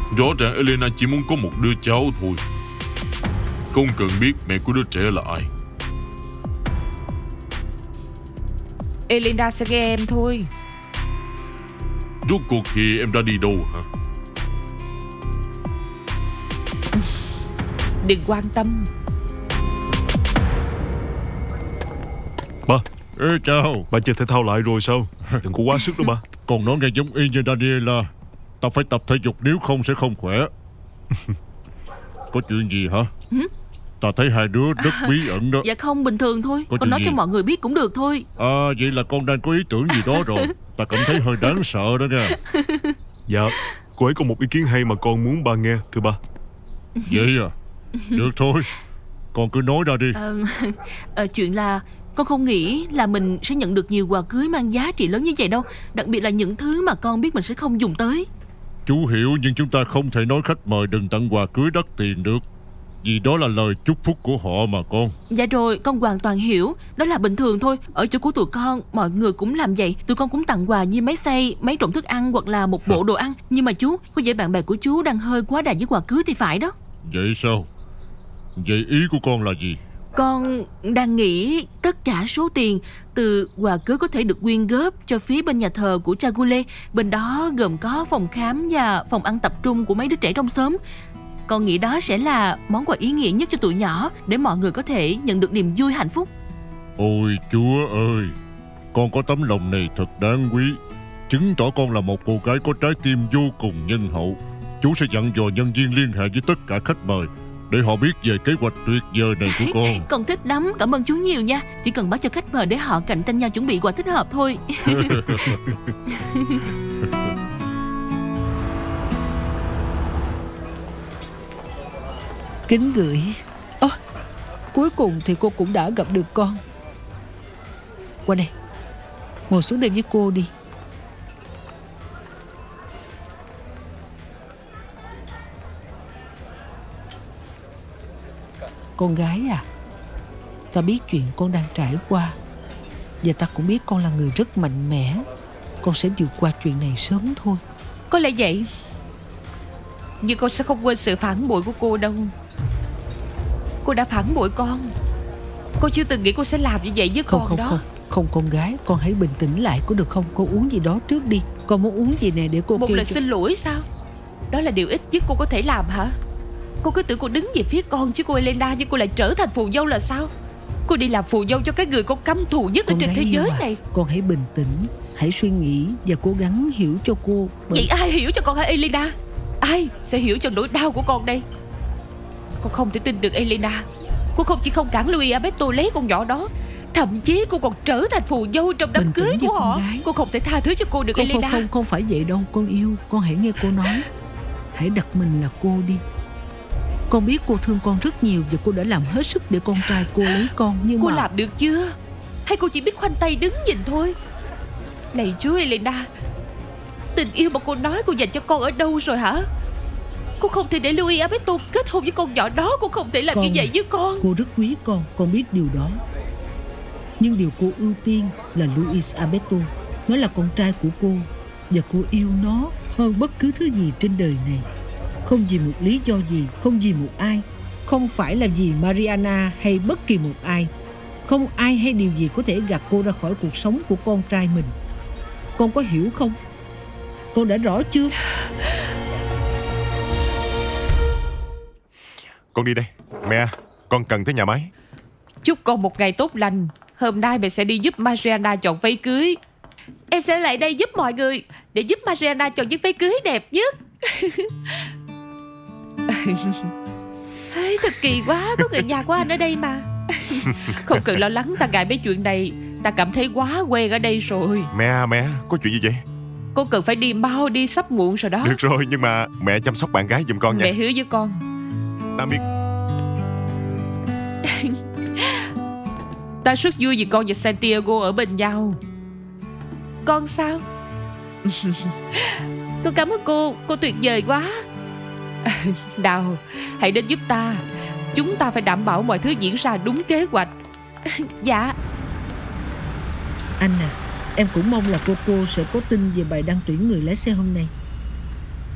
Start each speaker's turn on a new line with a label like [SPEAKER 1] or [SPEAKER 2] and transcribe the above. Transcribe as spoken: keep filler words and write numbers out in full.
[SPEAKER 1] Rõ ràng Elena chỉ muốn có một đứa cháu thôi, không cần biết mẹ của đứa trẻ là ai.
[SPEAKER 2] Elena sẽ nghe em thôi.
[SPEAKER 1] Rốt cuộc thì em đã đi đâu hả?
[SPEAKER 2] Đừng quan tâm.
[SPEAKER 3] Ba.
[SPEAKER 4] Ê chào.
[SPEAKER 3] Ba chơi thể thao lại rồi sao? Đừng có quá sức đâu ba.
[SPEAKER 4] Còn nói nghe giống y như Daniela. Ta phải tập thể dục, nếu không sẽ không khỏe. Có chuyện gì hả?
[SPEAKER 2] Hử?
[SPEAKER 4] Ta thấy hai đứa rất bí ẩn đó.
[SPEAKER 2] Dạ không, bình thường thôi.
[SPEAKER 4] Có
[SPEAKER 2] Con nói
[SPEAKER 4] chuyện
[SPEAKER 2] cho
[SPEAKER 4] gì?
[SPEAKER 2] mọi người biết cũng được thôi.
[SPEAKER 4] À, vậy là con đang có ý tưởng gì đó rồi. Ta cảm thấy hơi đáng sợ đó nha.
[SPEAKER 3] Dạ, cô ấy có một ý kiến hay mà con muốn ba nghe, thưa ba.
[SPEAKER 4] Vậy à? Được thôi, con cứ nói ra đi.
[SPEAKER 2] à, à, Chuyện là con không nghĩ là mình sẽ nhận được nhiều quà cưới mang giá trị lớn như vậy đâu. Đặc biệt là những thứ mà con biết mình sẽ không dùng tới.
[SPEAKER 4] Chú hiểu, nhưng chúng ta không thể nói khách mời đừng tặng quà cưới đắt tiền được, vì đó là lời chúc phúc của họ mà con.
[SPEAKER 2] Dạ rồi, con hoàn toàn hiểu. Đó là bình thường thôi. Ở chỗ của tụi con, mọi người cũng làm vậy. Tụi con cũng tặng quà như máy xay, máy trộn thức ăn hoặc là một bộ đồ ăn. Nhưng mà chú, có vẻ bạn bè của chú đang hơi quá đà với quà cưới thì phải đó.
[SPEAKER 4] Vậy sao? Vậy ý của con là gì?
[SPEAKER 2] Con đang nghĩ tất cả số tiền từ quà cưới có thể được quyên góp cho phía bên nhà thờ của cha Gule. Bên đó gồm có phòng khám và phòng ăn tập trung của mấy đứa trẻ trong xóm. Con nghĩ đó sẽ là món quà ý nghĩa nhất cho tụi nhỏ, để mọi người có thể nhận được niềm vui hạnh phúc.
[SPEAKER 4] Ôi Chúa ơi, con có tấm lòng này thật đáng quý, chứng tỏ con là một cô gái có trái tim vô cùng nhân hậu. Chú sẽ dặn dò nhân viên liên hệ với tất cả khách mời để họ biết về kế hoạch tuyệt vời này của con.
[SPEAKER 2] Con thích lắm, cảm ơn chú nhiều nha. Chỉ cần báo cho khách mời để họ cạnh tranh nhau chuẩn bị quà thích hợp thôi.
[SPEAKER 5] Kính gửi. Ồ, cuối cùng thì cô cũng đã gặp được con. Qua đây, ngồi xuống đây với cô đi. Con gái à, ta biết chuyện con đang trải qua, và ta cũng biết con là người rất mạnh mẽ. Con sẽ vượt qua chuyện này sớm thôi.
[SPEAKER 2] Có lẽ vậy, nhưng con sẽ không quên sự phản bội của cô đâu. Cô đã phản bội con. Con chưa từng nghĩ cô sẽ làm như vậy với
[SPEAKER 5] Không
[SPEAKER 2] con
[SPEAKER 5] không
[SPEAKER 2] đó.
[SPEAKER 5] không Không con gái, con hãy bình tĩnh lại có được không? Con uống gì đó trước đi. Con muốn uống gì nè để cô
[SPEAKER 2] Một
[SPEAKER 5] kêu
[SPEAKER 2] lời
[SPEAKER 5] cho...
[SPEAKER 2] xin lỗi sao? Đó là điều ít nhất cô có thể làm hả? Cô cứ tưởng cô đứng về phía con chứ cô Elena, nhưng cô lại trở thành phù dâu là sao? Cô đi làm phù dâu cho cái người con căm thù nhất ở
[SPEAKER 5] Con
[SPEAKER 2] trên
[SPEAKER 5] gái
[SPEAKER 2] thế
[SPEAKER 5] yêu
[SPEAKER 2] giới
[SPEAKER 5] à,
[SPEAKER 2] này.
[SPEAKER 5] con hãy bình tĩnh, hãy suy nghĩ và cố gắng hiểu cho cô.
[SPEAKER 2] Vậy ai hiểu cho con hả Elena? Ai sẽ hiểu cho nỗi đau của con đây? Con không thể tin được Elena. Cô không chỉ không cản Luis Alberto lấy con nhỏ đó, thậm chí cô còn trở thành phù dâu trong đám
[SPEAKER 5] Bình tĩnh
[SPEAKER 2] cưới
[SPEAKER 5] đi
[SPEAKER 2] của
[SPEAKER 5] con
[SPEAKER 2] họ.
[SPEAKER 5] gái.
[SPEAKER 2] Cô không thể tha thứ cho cô được
[SPEAKER 5] Không không
[SPEAKER 2] Elena.
[SPEAKER 5] không không phải vậy đâu con yêu. Con hãy nghe cô nói. Hãy đặt mình là cô đi. Con biết cô thương con rất nhiều, và cô đã làm hết sức để con trai cô lấy con. Nhưng
[SPEAKER 2] Cô
[SPEAKER 5] mà
[SPEAKER 2] làm được chưa? Hay cô chỉ biết khoanh tay đứng nhìn thôi? Này chú Elena, tình yêu mà cô nói cô dành cho con ở đâu rồi hả? Cô không thể để Luis Alberto kết hôn với con nhỏ đó. Cô không thể làm
[SPEAKER 5] Con
[SPEAKER 2] như vậy
[SPEAKER 5] à,
[SPEAKER 2] với con.
[SPEAKER 5] cô rất quý con. Con biết điều đó. Nhưng điều cô ưu tiên là Luis Alberto. Nó là con trai của cô, và cô yêu nó hơn bất cứ thứ gì trên đời này. Không vì một lý do gì, không vì một ai. Không phải là vì Mariana hay bất kỳ một ai. Không ai hay điều gì có thể gạt cô ra khỏi cuộc sống của con trai mình. Con có hiểu không? Con đã rõ chưa?
[SPEAKER 6] Con đi đây. Mẹ, con cần tới nhà máy.
[SPEAKER 2] Chúc con một ngày tốt lành. Hôm nay mẹ sẽ đi giúp Mariana chọn váy cưới. Em sẽ lại đây giúp mọi người, để giúp Mariana chọn chiếc váy cưới đẹp nhất. Thật kỳ quá, có người nhà của anh ở đây mà. Không cần lo lắng, ta ngại mấy chuyện này. Ta cảm thấy quá quen ở đây rồi.
[SPEAKER 6] Mẹ, mẹ, có chuyện gì vậy?
[SPEAKER 2] Cô cần phải đi mau, đi sắp muộn rồi đó.
[SPEAKER 6] Được rồi, nhưng mà mẹ chăm sóc bạn gái giùm con nha.
[SPEAKER 2] Mẹ hứa với con.
[SPEAKER 6] Tạm biệt.
[SPEAKER 2] Ta rất vui vì con và Santiago ở bên nhau. Con sao? Con cảm ơn cô. Cô tuyệt vời quá. Nào, hãy đến giúp ta. Chúng ta phải đảm bảo mọi thứ diễn ra đúng kế hoạch. Dạ.
[SPEAKER 5] Anh à, em cũng mong là cô cô sẽ có tin về bài đăng tuyển người lái xe hôm nay.